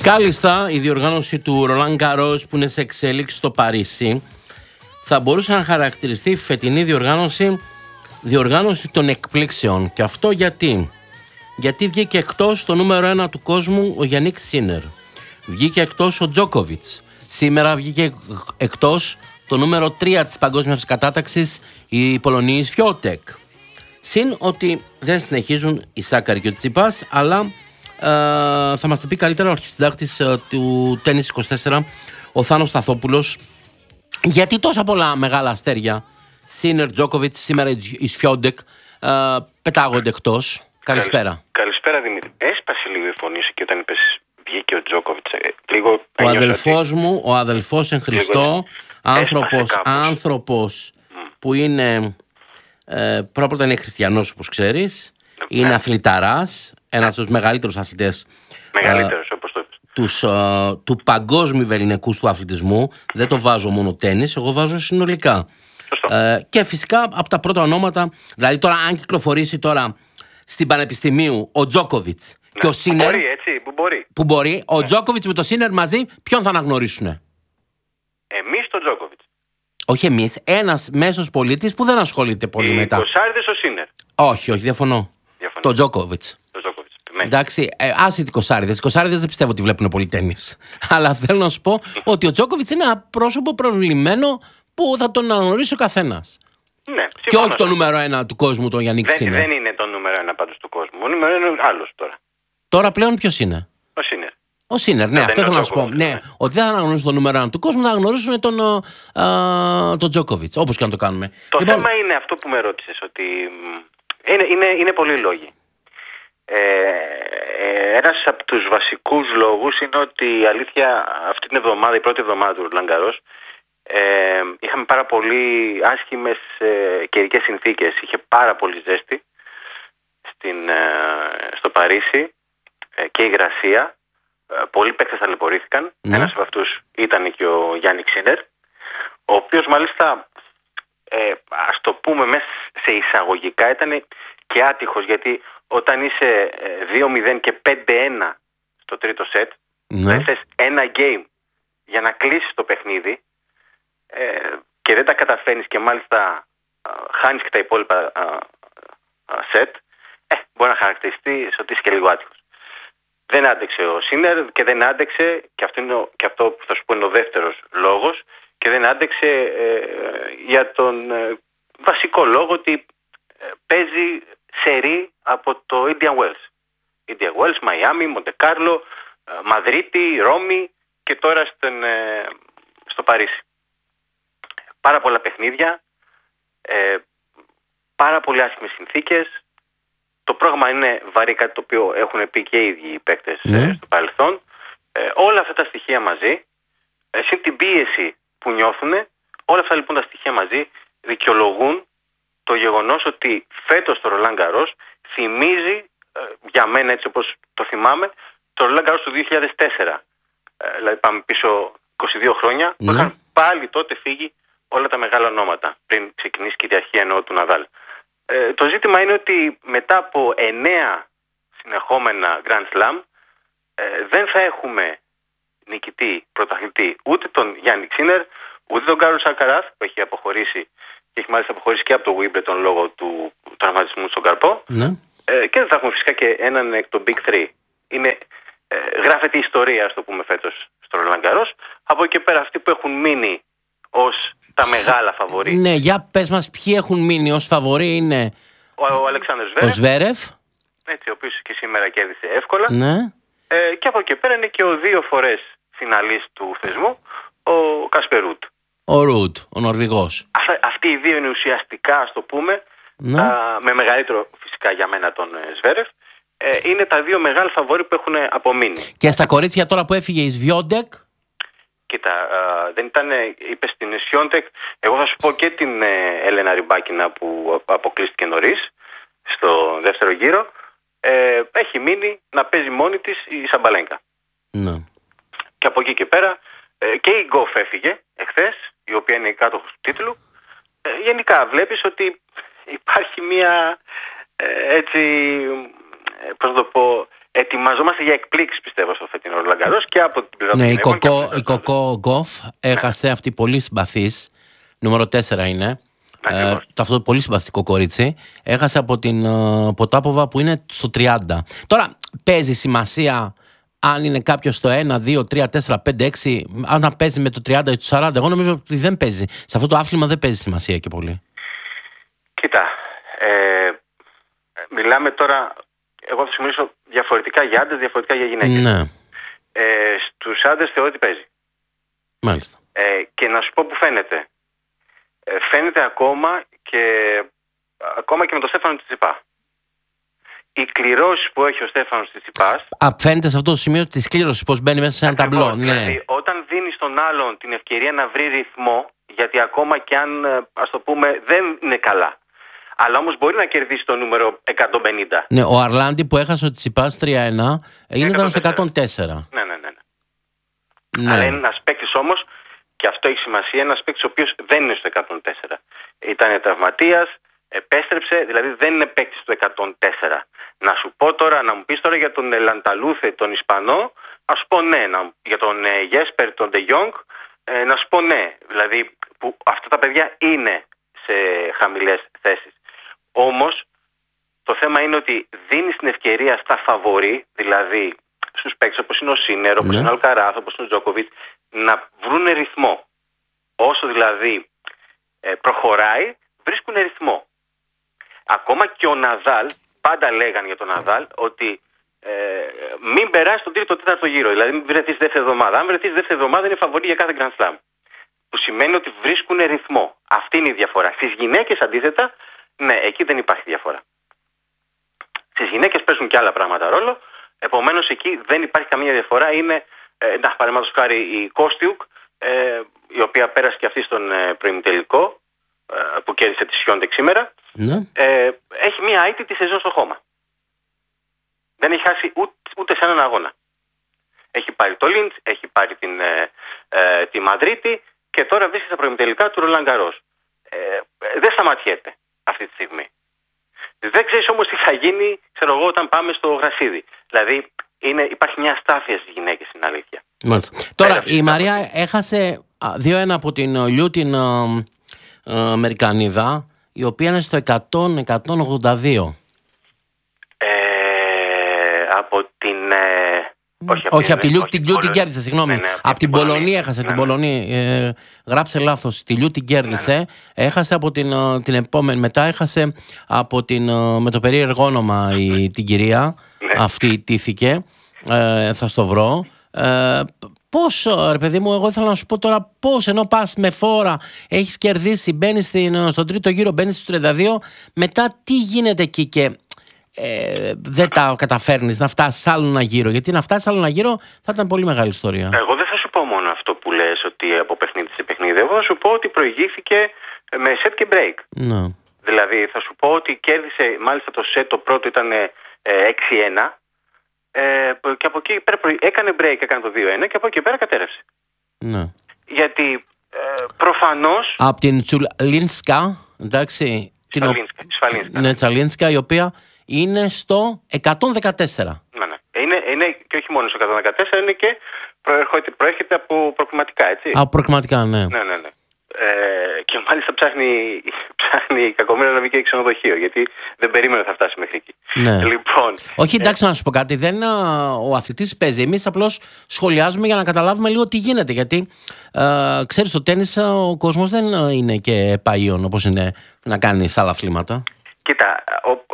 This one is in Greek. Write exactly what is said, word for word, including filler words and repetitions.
Κάλλιστα, η διοργάνωση του Roland Garros που είναι σε εξέλιξη στο Παρίσι θα μπορούσε να χαρακτηριστεί η φετινή διοργάνωση διοργάνωση των εκπλήξεων. Και αυτό γιατί. Γιατί βγήκε εκτός το νούμερο ένα του κόσμου ο Γιάννικ Σίνερ. Βγήκε εκτός ο Τζόκοβιτς. Σήμερα βγήκε εκτός το νούμερο τρία της παγκόσμιας κατάταξης η Πολωνή Σφιώτεκ. Συν ότι δεν συνεχίζουν οι Σάκαρη και ο Τσίπας, αλλά ε, θα μας τα πει καλύτερα ο αρχισυντάκτης ε, του Τένις είκοσι τέσσερα, ο Θάνος Σταθόπουλος. Γιατί τόσα πολλά μεγάλα αστέρια, Σίνερ, Τζόκοβιτς, σήμερα η Σφιώτεκ, ε, πετάγονται εκτός. Καλησπέρα. Καλησπέρα Δημήτρη. Έσπασε λίγο η φωνή σου και όταν είπες βγήκε ο Τζόκοβιτς. Λίγο ο αδελφός ότι... μου, ο αδελφός εν Χριστώ, άνθρωπος, άνθρωπος mm. που είναι ε, πρώτα είναι χριστιανός όπως ξέρεις, ναι. Είναι αθληταράς, ένας από τους μεγαλύτερους αθλητές μεγαλύτερος, ε, όπως το τους, ε, του παγκόσμιου βεληνικούς του αθλητισμού. Δεν το βάζω μόνο τένις, εγώ βάζω συνολικά. Ε, και φυσικά από τα πρώτα ονόματα, δηλαδή τώρα αν κυκλοφορήσει τώρα στην Πανεπιστημίου ο Τζόκοβιτς ναι, και ο Σίνερ. Που μπορεί, έτσι, που μπορεί. Που μπορεί. Ο ναι. Τζόκοβιτς με το Σίνερ μαζί, ποιον θα αναγνωρίσουνε? Εμείς τον Τζόκοβιτς. Όχι εμείς, ένας μέσος πολίτης που δεν ασχολείται πολύ οι μετά. Οι κοσάριδες ο Σίνερ. Όχι, όχι, διαφωνώ. διαφωνώ. Το Τζόκοβιτς. Το Τζόκοβιτς. Εντάξει, ε, άσε οι κοσάριδες. Οι κοσάριδες δεν πιστεύω ότι βλέπουν πολύ τένις. Αλλά θέλω να σου πω ότι ο Τζόκοβιτς είναι ένα πρόσωπο προβλημένο που θα τον αναγνωρίσει ο καθένας. Ναι, και όχι το νούμερο ένα του κόσμου, τον Γιάννικ Σίνερ. Δεν είναι το νούμερο ένα πάντως του κόσμου. Ο νούμερο ένα είναι άλλος τώρα. Τώρα πλέον ποιος είναι? Ο Σίνερ. Ο Σίνερ, ναι, δεν αυτό θέλω να σου πω. Ναι, ναι, ότι δεν θα αναγνωρίσουν το νούμερο ένα του κόσμου, θα αναγνωρίσουν τον, α, τον Τζόκοβιτς, όπως και να το κάνουμε. Το λοιπόν... θέμα είναι αυτό που με ρώτησες, ότι είναι, είναι, είναι πολλοί λόγοι. Ε, ε, ένας από τους βασικούς λόγους είναι ότι η αλήθεια αυτή την εβδομάδα, η πρώτη εβδομάδα του Roland Garros, Ε, είχαμε πάρα πολύ άσχημες ε, καιρικές συνθήκες. Είχε πάρα πολύ ζέστη στην, ε, στο Παρίσι ε, και υγρασία. Ε, πολλοί παίκτες ταλαιπωρήθηκαν. Mm. Ένας από αυτούς ήταν και ο Γιάννικ Σίνερ, ο οποίος μάλιστα ε, ας το πούμε μέσα σε εισαγωγικά ήταν και άτυχος, γιατί όταν είσαι δύο μηδέν και πέντε ένα στο τρίτο σετ, mm. θες ένα game για να κλείσεις το παιχνίδι Ε, και δεν τα καταφέρνεις και μάλιστα α, χάνεις και τα υπόλοιπα α, α, σετ, ε, μπορεί να χαρακτηριστεί ότι είσαι και λίγο άτυχος. Δεν άντεξε ο Σίνερ και δεν άντεξε, και αυτό, είναι, και αυτό που θα σου πω είναι ο δεύτερος λόγος, και δεν άντεξε ε, για τον ε, βασικό λόγο ότι ε, παίζει σερί από το Indian Wells. Indian Wells, Μαϊάμι, Μοντεκάρλο, Μαδρίτη, Ρώμη και τώρα στον, ε, στο Παρίσι. Πάρα πολλά παιχνίδια, ε, πάρα πολύ άσχημες συνθήκες. Το πρόγραμμα είναι βαρύ, κάτι το οποίο έχουν πει και οι ίδιοι οι παίκτες mm. ε, στο παρελθόν. Ε, όλα αυτά τα στοιχεία μαζί, ε, συν την πίεση που νιώθουν, όλα αυτά λοιπόν τα στοιχεία μαζί δικαιολογούν το γεγονός ότι φέτος το Roland Garros θυμίζει, ε, για μένα έτσι όπως το θυμάμαι, το Roland Garros του δύο χιλιάδες τέσσερα. Ε, δηλαδή πάμε πίσω είκοσι δύο χρόνια, mm. που είχαν πάλι τότε φύγει όλα τα μεγάλα ονόματα, πριν ξεκινήσει η κυριαρχία εννοώ του Ναδάλ. Ε, το ζήτημα είναι ότι μετά από εννέα συνεχόμενα Grand Slam ε, δεν θα έχουμε νικητή, πρωταθλητή, ούτε τον Γιάννικ Σίνερ, ούτε τον Κάρλος Αλκαράθ, που έχει αποχωρήσει και έχει μάλιστα αποχωρήσει και από το Wimbledon λόγω του τραυματισμού στον καρπό. Ναι. Ε, και δεν θα έχουμε φυσικά και έναν εκ των Big Three. Είναι, ε, γράφεται η ιστορία, ας το πούμε, φέτος στο Roland Garros. Από εκεί πέρα αυτοί που έχουν μείνει ως τα μεγάλα φαβορί. Ναι, για πες μας ποιοι έχουν μείνει ως φαβορί. Είναι ο, ο Αλεξάνδρ Σβέρεφ, ο Σβέρεφ, έτσι, ο οποίος και σήμερα κέρδισε εύκολα. Ναι. Ε, και από εκεί πέρα είναι και ο δύο φορές φιναλίστ του θεσμού, ο Κάσπερ Ρουντ. Ο Ρουντ, ο Νορβηγός. Αυτά, αυτοί οι δύο είναι ουσιαστικά, ας το πούμε, ναι. τα, με μεγαλύτερο φυσικά για μένα τον Σβέρεφ, ε, είναι τα δύο μεγάλα φαβορί που έχουν απομείνει. Και στα κορίτσια τώρα που έφυγε η Σβιόντεκ. Κοίτα, α, δεν ήταν, είπε στην Σιόντεκ, εγώ θα σου πω και την ε, Έλενα Ριμπάκινα που αποκλείστηκε νωρίς στο δεύτερο γύρο. Ε, έχει μείνει να παίζει μόνη της η Σαμπαλένκα. Ναι. Και από εκεί και πέρα ε, και η Γκοφ έφυγε εχθές, η οποία είναι η κάτοχος του τίτλου. Ε, γενικά βλέπεις ότι υπάρχει μια ε, έτσι, πώς να το πω, ετοιμαζόμαστε για εκπλήξεις, πιστεύω, στο φετινό Roland Garros και από την πλευρά Ναι, των η γυναικών. Κοκό, η Κοκό Γκοφ έχασε αυτή πολύ συμπαθής. Νούμερο τέσσερα είναι. Ε, το αυτό πολύ συμπαθητικό κορίτσι. Έχασε από την ε, Ποτάποβα που είναι στο τριάντα. Τώρα παίζει σημασία αν είναι κάποιο στο ένα, δύο, τρία, τέσσερα, πέντε, έξι, αν παίζει με το τριάντα ή το σαράντα. Εγώ νομίζω ότι δεν παίζει. Σε αυτό το άθλημα δεν παίζει σημασία και πολύ. Κοίτα, ε, μιλάμε τώρα, εγώ θα σου μιλήσω διαφορετικά για άντρες, διαφορετικά για γυναίκες. Ναι. Ε, στους άντρες θεωρώ ότι παίζει. Μάλιστα. Ε, και να σου πω που φαίνεται. Ε, φαίνεται ακόμα και, ακόμα και με τον Στέφανο Τσιτσιπά. Οι κληρώσεις που έχει ο Στέφανος Τσιτσιπάς. Α, φαίνεται σε αυτό το σημείο της κλήρωσης πως μπαίνει μέσα σε ένα ακριβώς, ταμπλό. Ναι. Δηλαδή, όταν δίνει στον άλλον την ευκαιρία να βρει ρυθμό, γιατί ακόμα και αν, ας το πούμε, δεν είναι καλά. Αλλά όμως μπορεί να κερδίσει το νούμερο εκατόν πενήντα. Ναι, ο Αρλάντι που έχασε ο Τσιτσιπάς τρία ένα ήταν στο εκατόν τέσσερα. Ναι, ναι, ναι. ναι. Ναι. Αλλά είναι ένας παίκτης όμως, και αυτό έχει σημασία, ένας παίκτης ο οποίος δεν είναι στο εκατόν τέσσερα. Ήταν τραυματίας, επέστρεψε, δηλαδή δεν είναι παίκτης στο εκατόν τέσσερα. Να σου πω τώρα, να μου πεις τώρα για τον Λανταλούθε, τον Ισπανό, να σου πω ναι. Να, για τον Γέσπερ, τον Ντε Γιόγκ, ε, να σου πω ναι. Δηλαδή που αυτά τα παιδιά είναι σε χαμηλές θέσεις. Όμως το θέμα είναι ότι δίνεις την ευκαιρία στα φαβορί, δηλαδή στους παίκτες όπως είναι ο Σίνερ, όπως ναι. είναι ο Αλκαράθ, όπως είναι ο Τζόκοβιτς, να βρουν ρυθμό. Όσο δηλαδή ε, προχωράει, βρίσκουν ρυθμό. Ακόμα και ο Ναδάλ, πάντα λέγανε για τον Ναδάλ ότι ε, μην περάσει τον τρίτο τέταρτο γύρο. Δηλαδή μην βρεθείς δεύτερη εβδομάδα. Αν βρεθείς δεύτερη εβδομάδα είναι φαβορί για κάθε Grand Slam. Που σημαίνει ότι βρίσκουν ρυθμό. Αυτή είναι η διαφορά. Στις γυναίκες αντίθετα, ναι, εκεί δεν υπάρχει διαφορά. Στις γυναίκες παίζουν και άλλα πράγματα ρόλο. Επομένως εκεί δεν υπάρχει καμία διαφορά. Είναι, ε, να παραδείγματος χάρη η Κόστιουκ, ε, η οποία πέρασε και αυτή στον ε, προημιτελικό, ε, που κέρδισε τη Σιόντεκ σήμερα. Ναι. Ε, έχει μία άιτη τη σεζόν στο χώμα. Δεν έχει χάσει ούτε, ούτε σε έναν αγώνα. Έχει πάρει το Λίντς, έχει πάρει την, ε, ε, τη Μαδρίτη και τώρα βρίσκεται στα προημιτελικά του Roland Garros. Ε, δεν σταματιέται αυτή τη στιγμή. Δεν ξέρεις όμως τι θα γίνει, ξέρω εγώ, όταν πάμε στο γρασίδι. Δηλαδή είναι, υπάρχει μια αστάθεια στις γυναίκες, στην αλήθεια. Μάλιστα. Τώρα η Μαρία έχασε δύο ένα από την Λιού, την ε, ε, Αμερικανίδα, η οποία είναι στο εκατό εκατόν ογδόντα δύο. Ε, από την... Ε, όχι, όχι, από τη Λιού, όχι, την Λιού την κέρδισε, συγγνώμη. Ναι, ναι, από την Πολωνία έχασε, ναι, την ναι. Πολωνία. Ε, γράψε λάθος. Τη Λιού την κέρδισε. Ναι, ναι. Έχασε από την, την επόμενη. Μετά έχασε από την, με το περίεργο όνομα η, την κυρία. Ναι. Αυτή τήθηκε. Ε, θα στο βρω. Ε, πώς, ρε παιδί μου, εγώ ήθελα να σου πω τώρα πώς, ενώ πας με φόρα, έχεις κερδίσει, μπαίνεις στον τρίτο γύρο, μπαίνεις στο τριάντα δύο, μετά τι γίνεται εκεί και ε, δεν τα καταφέρνεις να φτάσεις άλλο ένα γύρο? Γιατί να φτάσεις άλλο ένα γύρο θα ήταν πολύ μεγάλη ιστορία. Εγώ δεν θα σου πω μόνο αυτό που λες, ότι από παιχνίδι σε παιχνίδι. Εγώ θα σου πω ότι προηγήθηκε με set και break. Ναι. Δηλαδή θα σου πω ότι κέρδισε, μάλιστα το set το πρώτο ήταν ε, έξι ένα. Ε, και από εκεί πέρα έκανε break, έκανε το δύο ένα και από εκεί πέρα κατέρευσε. Ναι. Γιατί ε, προφανώς... Από την Τσουλίνσκα, εντάξει... Σφαλίνσκα, Σφαλίνσκα. Ναι, Τσαλίνσκα, η οποία είναι στο εκατόν δεκατέσσερα. Ναι, ναι. Είναι, είναι και όχι μόνο στο εκατόν δεκατέσσερα, είναι και προέρχεται, προέρχεται από προκριματικά, έτσι. Από προκριματικά, ναι. Ναι, ναι, ναι. Ε, και μάλιστα ψάχνει, ψάχνει κακομοίρα να βγει και ξενοδοχείο, γιατί δεν περίμενε ότι θα φτάσει μέχρι εκεί. Ναι. Λοιπόν, όχι, εντάξει, ε... να σου πω κάτι. Δεν, ο αθλητής παίζει. Εμείς απλώς σχολιάζουμε για να καταλάβουμε λίγο τι γίνεται. Γιατί ε, ξέρεις, στο τένις ο κόσμος δεν είναι και παίων όπως είναι να κάνει στα άλλα αθλήματα. Κοίτα, ο,